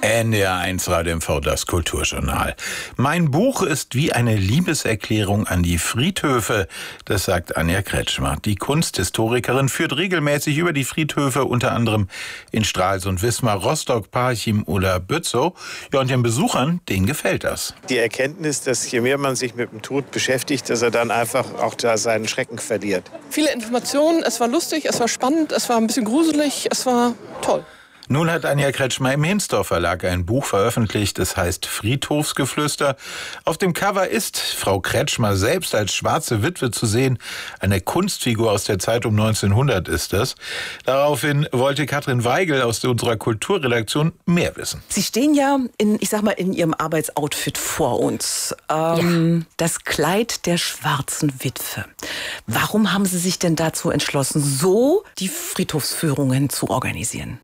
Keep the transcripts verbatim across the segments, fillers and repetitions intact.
N D R eins Radio M V, das Kulturjournal. Mein Buch ist wie eine Liebeserklärung an die Friedhöfe, das sagt Anja Kretschmer. Die Kunsthistorikerin führt regelmäßig über die Friedhöfe, unter anderem in Stralsund, Wismar, Rostock, Parchim oder Bützow. Ja, und den Besuchern, denen gefällt das. Die Erkenntnis, dass je mehr man sich mit dem Tod beschäftigt, dass er dann einfach auch da seinen Schrecken verliert. Viele Informationen, es war lustig, es war spannend, es war ein bisschen gruselig, es war toll. Nun hat Anja Kretschmer im Hinsdorf Verlag ein Buch veröffentlicht, es heißt Friedhofsgeflüster. Auf dem Cover ist Frau Kretschmer selbst als schwarze Witwe zu sehen. Eine Kunstfigur aus der Zeit um neunzehnhundert ist das. Daraufhin wollte Katrin Weigel aus unserer Kulturredaktion mehr wissen. Sie stehen ja in, ich sag mal, in Ihrem Arbeitsoutfit vor uns. Ähm, ja. Das Kleid der schwarzen Witwe. Warum haben Sie sich denn dazu entschlossen, so die Friedhofsführungen zu organisieren?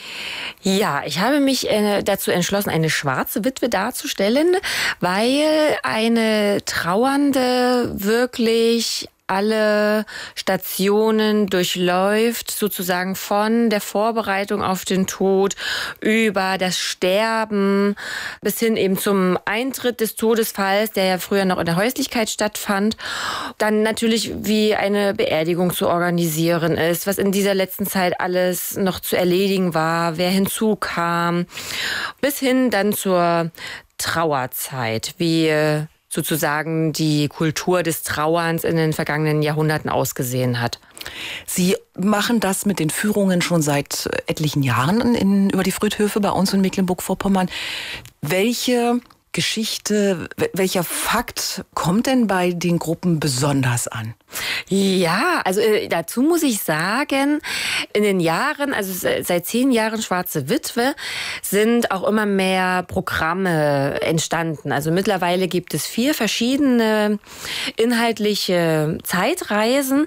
Ja, ich habe mich äh, dazu entschlossen, eine schwarze Witwe darzustellen, weil eine Trauernde wirklich alle Stationen durchläuft, sozusagen von der Vorbereitung auf den Tod über das Sterben bis hin eben zum Eintritt des Todesfalls, der ja früher noch in der Häuslichkeit stattfand. Dann natürlich, wie eine Beerdigung zu organisieren ist, was in dieser letzten Zeit alles noch zu erledigen war, wer hinzukam, bis hin dann zur Trauerzeit, wie sozusagen die Kultur des Trauerns in den vergangenen Jahrhunderten ausgesehen hat. Sie machen das mit den Führungen schon seit etlichen Jahren in, über die Friedhöfe bei uns in Mecklenburg-Vorpommern. Welche Geschichte, welcher Fakt kommt denn bei den Gruppen besonders an? Ja, also äh, dazu muss ich sagen, in den Jahren, also seit zehn Jahren Schwarze Witwe, sind auch immer mehr Programme entstanden. Also mittlerweile gibt es vier verschiedene inhaltliche Zeitreisen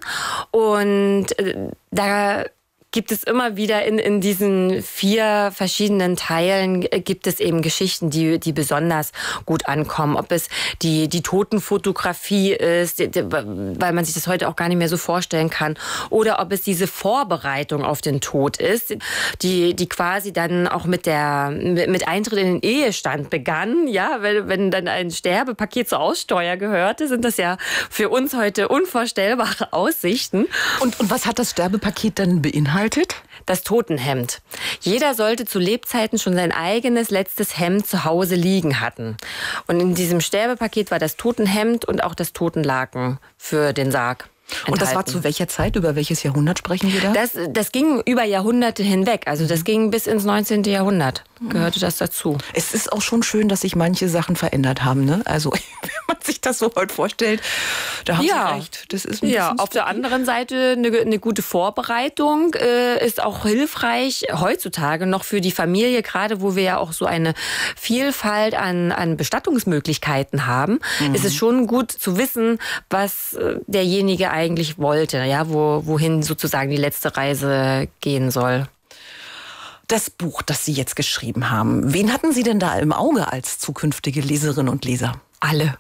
und äh, da gibt es immer wieder in, in diesen vier verschiedenen Teilen gibt es eben Geschichten, die, die besonders gut ankommen. Ob es die, die Totenfotografie ist, weil man sich das heute auch gar nicht mehr so vorstellen kann. Oder ob es diese Vorbereitung auf den Tod ist, die, die quasi dann auch mit der, mit Eintritt in den Ehestand begann. Ja, wenn, wenn dann ein Sterbepaket zur Aussteuer gehörte, sind das ja für uns heute unvorstellbare Aussichten. Und, und was hat das Sterbepaket dann beinhaltet? Das Totenhemd. Jeder sollte zu Lebzeiten schon sein eigenes letztes Hemd zu Hause liegen hatten. Und in diesem Sterbepaket war das Totenhemd und auch das Totenlaken für den Sarg. Und enthalten. Das war zu welcher Zeit? Über welches Jahrhundert sprechen wir da? Das, das ging über Jahrhunderte hinweg. Also das ging bis ins neunzehnte Jahrhundert. Gehörte das dazu. Es ist auch schon schön, dass sich manche Sachen verändert haben. Ne? Also wenn man sich das so heute vorstellt, da haben ja. Sie recht. Das ist ein ja, auf der anderen Seite eine, eine gute Vorbereitung äh, ist auch hilfreich heutzutage noch für die Familie, gerade wo wir ja auch so eine Vielfalt an, an Bestattungsmöglichkeiten haben. Mhm. Ist es schon gut zu wissen, was äh, derjenige eigentlich wollte, ja, wo, wohin sozusagen die letzte Reise gehen soll. Das Buch, das Sie jetzt geschrieben haben, wen hatten Sie denn da im Auge als zukünftige Leserinnen und Leser? Alle.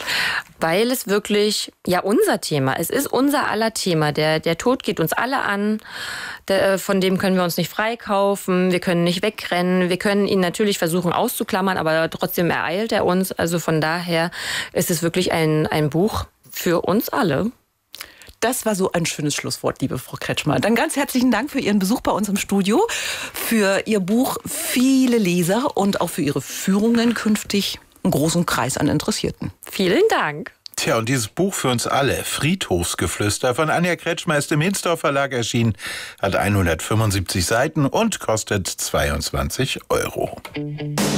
Weil es wirklich, ja, unser Thema, es ist unser aller Thema. Der, der Tod geht uns alle an, der, von dem können wir uns nicht freikaufen, wir können nicht wegrennen, wir können ihn natürlich versuchen auszuklammern, aber trotzdem ereilt er uns. Also von daher ist es wirklich ein, ein Buch für uns alle. Das war so ein schönes Schlusswort, liebe Frau Kretschmer. Dann ganz herzlichen Dank für Ihren Besuch bei uns im Studio, für Ihr Buch Viele Leser und auch für Ihre Führungen künftig einen großen Kreis an Interessierten. Vielen Dank. Tja, und dieses Buch für uns alle, Friedhofsgeflüster von Anja Kretschmer, ist im Hinsdorf Verlag erschienen, hat hundertfünfundsiebzig Seiten und kostet zweiundzwanzig Euro.